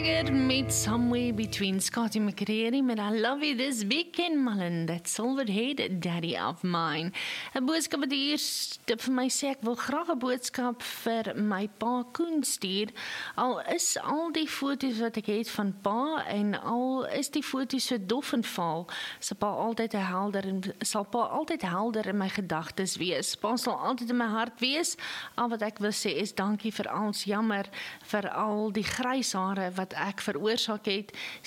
Jagger met Somewhere Between Scotty McCreery met I Love You This Big Ken Mullen, that silver-haired daddy of mine. 'n boodskap wat die eerste vir my sê, ek wil graag 'n boodskap vir my pa Koen stuur. Al is al die foto's wat ek het van pa en al is die foto's so dof en vaal, sal pa altyd helder in my gedagtes wees. Pa sal altyd in my hart wees. Al wat ek wil sê is dankie vir alles, jammer vir al die grys hare wat ek veroorsaak het.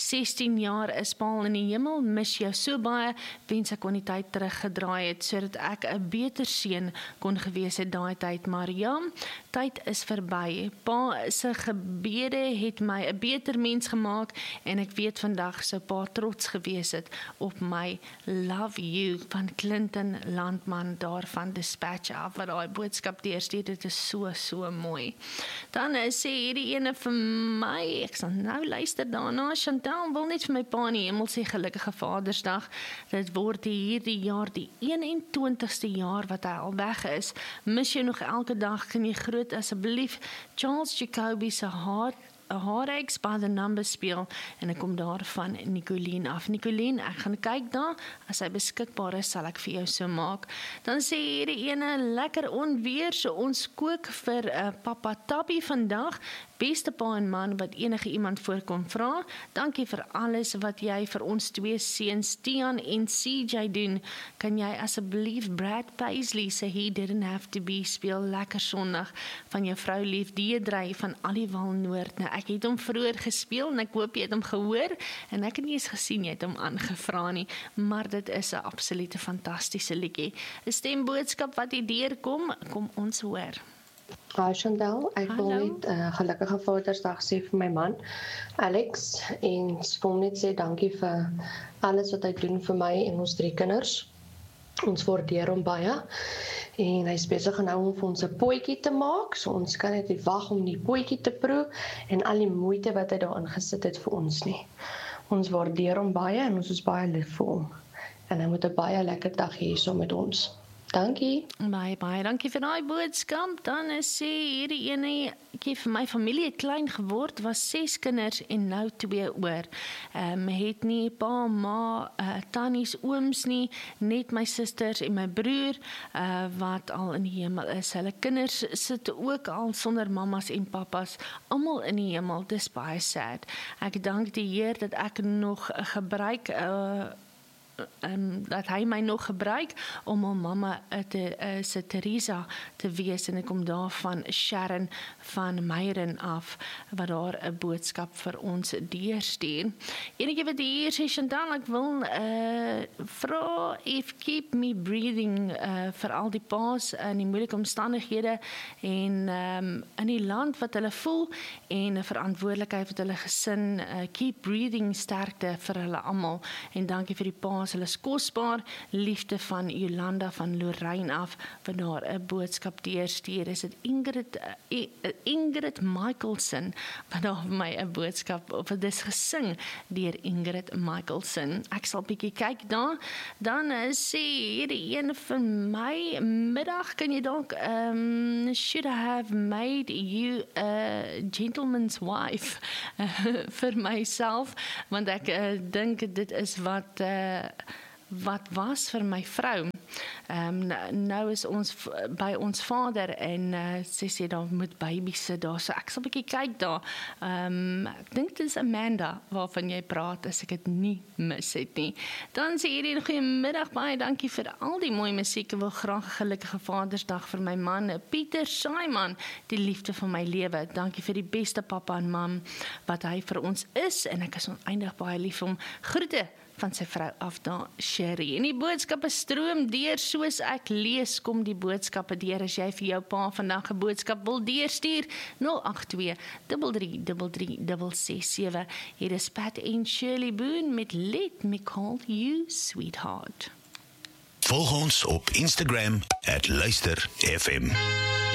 16 jaar is Paul in die hemel, mis jou so baie, wens ek kon die tyd teruggedraai het, sodat ek 'n beter seun kon gewees het daai tyd, maar ja, tyd is verby. Pa se gebede het my 'n beter mens gemaak, en ek weet vandag sou pa trots gewees het op my. Love you, van Clinton Landman, daar van Dispatch af, wat daai boodskap deurstuur, dit is so mooi. Dan sê hierdie ene vir my, ek sal nou luister daarna, Chantal wil net vir my pa in die hemel sê gelukkige Vadersdag. Dit word hierdie jaar die 21ste jaar wat hy al weg is. Mis jy nog elke dag, kan jy groot asseblief Charles Jacoby se Heartaches by the Number speel, en ek kom daar van Nicolien af. Nicolien, ek gaan kyk daar, as hy beskikbaar is, sal ek vir jou so maak. Dan sê hierdie ene, lekker onweer, so ons kook vir Papa Tabby vandag. Beste pa en man wat enige iemand voorkom vra. Dankie vir alles wat jy vir ons twee seuns, Tian en CJ doen. Kan jy asseblief Brad Paisley se He Didn't Have To Be speel, lekker Sondag, van jou vrou lief Deedrey van Aliwal Noord. Nou, ek het hom vroeër gespeel en ek hoop jy het hom gehoor, en ek het nie eens gesien jy het hom aangevra nie, maar dit is 'n absolute fantastiese liedjie. 'n Stemboodskap wat hier deurkom, kom ons hoor. Hi Chantal, ek wil net gelukkige Vadersdag sê vir my man, Alex, en ek wil net sê dankie vir alles wat hy doen vir my en ons 3 kinders. Ons waardeer hom baie, en hy is besig nou om vir ons 'n potjie te maak, so ons kan net nie wag om die potjie te proe, en al die moeite wat hy daarin gesit het vir ons nie. Ons waardeer hom baie, en ons is baie lief vir hom, en hy moet 'n baie lekker dag hê saam met ons. Dankie. Baie dankie vir daai boodskap. Dan sê hierdie ene, ek het vir my familie het klein geword, was 6 kinders en nou 2 oor. Het nie pa, ma, tannies, ooms nie, net my susters en my broer, wat al in die hemel is. Hulle kinders sit ook al sonder mamas en papas, almal in die hemel, dis baie sad. Ek dank die Heer dat ek nog gebruik, dat hy my nog gebruik om my mamma se Teresa te wees, en ek kom daar van Sharon van Meyeren af, wat daar 'n boodskap vir ons deurstuur. Enige wat hier sê, Chantal, ek wil vra if keep me breathing vir al die paas in die moeilike omstandighede en in die land wat hulle voel, en 'n verantwoordelikheid vir hulle gesin, keep breathing, sterkte vir hulle almal, en dankie vir die paas, hulle is kosbaar. Liefde van Jolanda van Lorraine af, wat daar 'n boodskap deurstuur. Is dit Ingrid Michaelson, wat daar vir my 'n boodskap, of dit is gesing deur Ingrid Michaelson. Ek sal bietjie kyk daar. Dan sê hierdie een van my, middag, kan jy dalk should I have made you a gentleman's wife vir myself, want ek dink dit is wat was vir my vrou. Nou is ons by ons vader, en sy sê daar moet babies sit daar, so ek sal 'n bietjie kyk daar. Ek dink dit is Amanda waarvan jy praat, as ek dit nie mis het nie. Dan sê hierdie goeiemiddag, baie dankie vir al die mooi musiek. Ek wil graag 'n gelukkige Vadersdag vir my man Pieter Simon, die liefde van my lewe. Dankie vir die beste papa en mam wat hy vir ons is, en ek is oneindig baie lief vir hom. Groete van sy vrou af daar, Sherry. En die boodskappe stroom deur soos ek lees, kom die boodskappe deur. As jy vir jou pa vandag 'n boodskap wil deurstuur, 082 3333 667. Hier is Pat en Shirley Boone met Let Me Call You Sweetheart. Volg ons op Instagram @luisterfm.